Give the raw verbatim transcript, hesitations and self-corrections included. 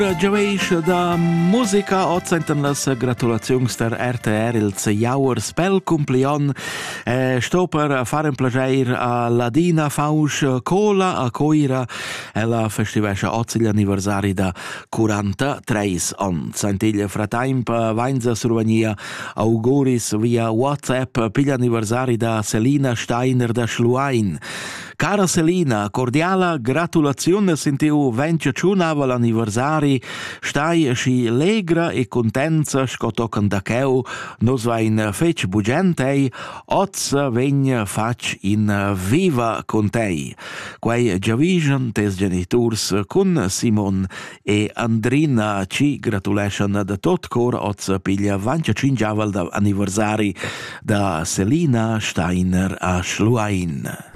Giaveisch da musica o senten las gratulaziuns der R T R ils jauers pel cumplion eh, sto per fare un plager a Ladina Fausch Cola a Coira e la festivescha ozil anniversari da quarantatré on. Sentiglia fratemp vainza survania auguris via WhatsApp piglia anniversari da Selina Steiner da Schluain. Cara Selina, cordiala gratulazione sentiu venticinque l'anniversari, stai sci legra e contenza sco tocan da cheu, nos vain fec bugentei, oz vegn fac in viva contei. Quei giavision tes geniturs cun Simon e Andrina ci gratulation da tot cor oz piglia venticinque da anniversari da Selina Steiner a Schluain.